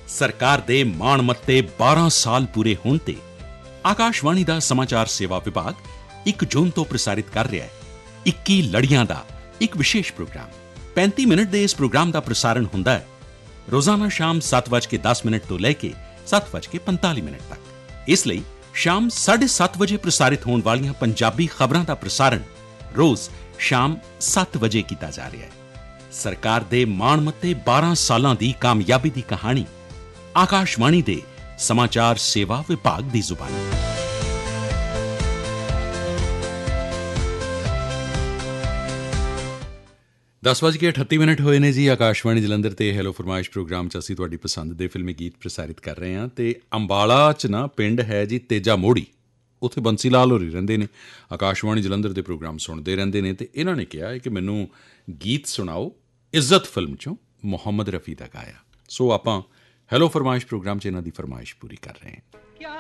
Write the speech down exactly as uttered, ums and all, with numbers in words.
ਸਰਕਾਰ ਦੇ ਮਾਣ-ਮੱਤੇ ਬਾਰਾਂ ਸਾਲ ਪੂਰੇ ਹੋਣ ਤੇ ਆਕਾਸ਼ਵਾਣੀ ਦਾ ਸਮਾਚਾਰ ਸੇਵਾ ਵਿਭਾਗ ਇੱਕ ਜੂਨ ਤੋਂ ਪ੍ਰਸਾਰਿਤ ਕਰ ਰਿਹਾ ਹੈ ਇੱਕੀ ਲੜੀਆਂ ਦਾ ਇੱਕ ਵਿਸ਼ੇਸ਼ ਪ੍ਰੋਗਰਾਮ। ਪੈਂਤੀ ਮਿੰਟ ਦੇ ਇਸ ਪ੍ਰੋਗਰਾਮ ਦਾ ਪ੍ਰਸਾਰਣ ਹੁੰਦਾ ਹੈ ਰੋਜ਼ਾਨਾ ਸ਼ਾਮ ਸੱਤ ਵੱਜ ਕੇ ਦਸ ਮਿੰਟ ਤੋਂ ਲੈ ਕੇ ਸੱਤ ਵੱਜ ਕੇ ਪੰਤਾਲੀ ਮਿੰਟ ਤੱਕ। ਇਸ ਲਈ ਸ਼ਾਮ ਸਾਢੇ ਸੱਤ ਵਜੇ ਪ੍ਰਸਾਰਿਤ ਹੋਣ ਵਾਲੀਆਂ ਪੰਜਾਬੀ ਖਬਰਾਂ ਦਾ ਪ੍ਰਸਾਰਣ ਰੋਜ਼ ਸ਼ਾਮ ਸੱਤ ਵਜੇ ਕੀਤਾ ਜਾ ਰਿਹਾ ਹੈ। ਸਰਕਾਰ ਦੇ ਮਾਣ-ਮੱਤੇ ਬਾਰਾਂ ਸਾਲਾਂ ਦੀ ਕਾਮਯਾਬੀ ਦੀ ਕਹਾਣੀ ਆਕਾਸ਼ਵਾਣੀ ਦੇ ਸਮਾਚਾਰ ਸੇਵਾ ਵਿਭਾਗ ਦੀ ਜ਼ੁਬਾਨੀ। ਦਸ ਵੱਜ ਕੇ ਅਠੱਤੀ ਮਿੰਟ ਹੋਏ ਨੇ ਜੀ। ਆਕਾਸ਼ਵਾਣੀ ਜਲੰਧਰ ਤੇ ਹੈਲੋ ਫਰਮਾਇਸ਼ ਪ੍ਰੋਗਰਾਮ 'ਚ ਅਸੀਂ ਤੁਹਾਡੀ ਪਸੰਦ ਦੇ ਫਿਲਮੀ ਗੀਤ ਪ੍ਰਸਾਰਿਤ ਕਰ ਰਹੇ ਹਾਂ। ਅਤੇ ਅੰਬਾਲਾ 'ਚ ਨਾ ਪਿੰਡ ਹੈ ਜੀ ਤੇਜਾ ਮੋੜੀ, ਉੱਥੇ ਬੰਸੀ ਲਾਲ ਹੋਰੀ ਰਹਿੰਦੇ ਨੇ, ਆਕਾਸ਼ਵਾਣੀ ਜਲੰਧਰ ਦੇ ਪ੍ਰੋਗਰਾਮ ਸੁਣਦੇ ਰਹਿੰਦੇ ਨੇ। ਅਤੇ ਇਹਨਾਂ ਨੇ ਕਿਹਾ ਹੈ ਕਿ ਮੈਨੂੰ ਗੀਤ ਸੁਣਾਓ ਇੱਜ਼ਤ ਫਿਲਮ 'ਚੋਂ ਮੁਹੰਮਦ ਰਫੀ ਦਾ ਗਾਇਆ। ਸੋ ਆਪਾਂ ਹੈਲੋ ਫਰਮਾਇਸ਼ ਪ੍ਰੋਗਰਾਮ 'ਚ ਇਹਨਾਂ ਦੀ ਫਰਮਾਇਸ਼ ਪੂਰੀ ਕਰ ਰਹੇ ਹਾਂ।